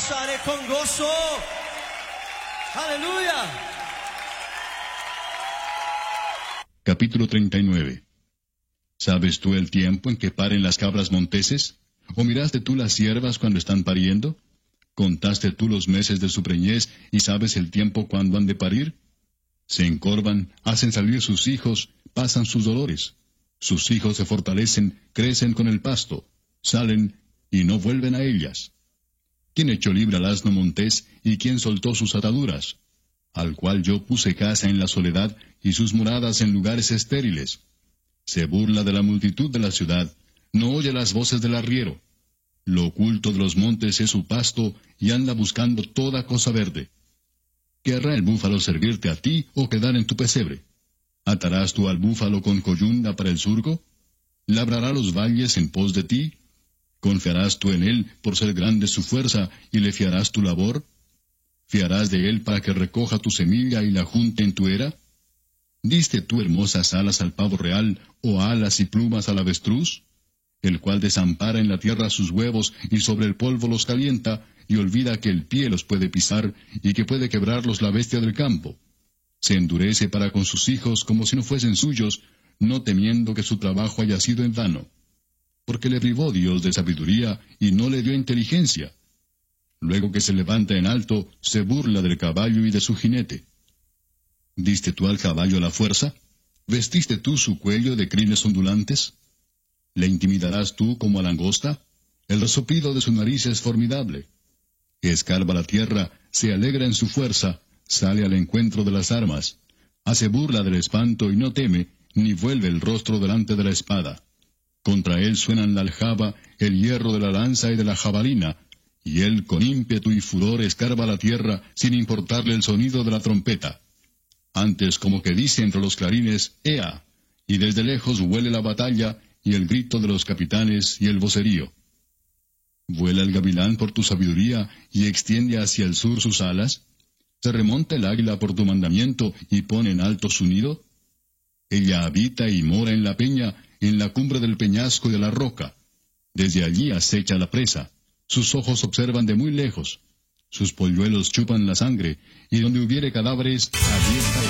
gozaré con gozo. Aleluya. Capítulo 39. ¿Sabes tú el tiempo en que paren las cabras monteses? ¿O miraste tú las ciervas cuando están pariendo? ¿Contaste tú los meses de su preñez y sabes el tiempo cuando han de parir? Se encorvan, hacen salir sus hijos, pasan sus dolores. Sus hijos se fortalecen, crecen con el pasto, salen y no vuelven a ellas. ¿Quién echó libre al asno montés y quién soltó sus ataduras? Al cual yo puse casa en la soledad y sus moradas en lugares estériles. Se burla de la multitud de la ciudad, no oye las voces del arriero. Lo oculto de los montes es su pasto y anda buscando toda cosa verde. ¿Querrá el búfalo servirte a ti o quedar en tu pesebre? ¿Atarás tú al búfalo con coyunda para el surco? ¿Labrará los valles en pos de ti? ¿Confiarás tú en él por ser grande su fuerza y le fiarás tu labor? ¿Fiarás de él para que recoja tu semilla y la junte en tu era? ¿Diste tú hermosas alas al pavo real o alas y plumas al avestruz? El cual desampara en la tierra sus huevos y sobre el polvo los calienta, y olvida que el pie los puede pisar y que puede quebrarlos la bestia del campo. Se endurece para con sus hijos como si no fuesen suyos, no temiendo que su trabajo haya sido en vano. Porque le privó Dios de sabiduría y no le dio inteligencia. Luego que se levanta en alto, se burla del caballo y de su jinete. ¿Diste tú al caballo la fuerza? ¿Vestiste tú su cuello de crines ondulantes? ¿Le intimidarás tú como a langosta? El resoplido de su nariz es formidable. Escarba la tierra, se alegra en su fuerza, sale al encuentro de las armas. Hace burla del espanto y no teme, ni vuelve el rostro delante de la espada. Contra él suenan la aljaba, el hierro de la lanza y de la jabalina, y él con ímpetu y furor escarba la tierra, sin importarle el sonido de la trompeta. Antes como que dice entre los clarines, ¡Ea! Y desde lejos huele la batalla, y el grito de los capitanes y el vocerío. ¿Vuela el gavilán por tu sabiduría, y extiende hacia el sur sus alas? ¿Se remonta el águila por tu mandamiento, y pone en alto su nido? Ella habita y mora en la peña, en la cumbre del peñasco y de la roca. Desde allí acecha la presa. Sus ojos observan de muy lejos. Sus polluelos chupan la sangre, y donde hubiere cadáveres, avienta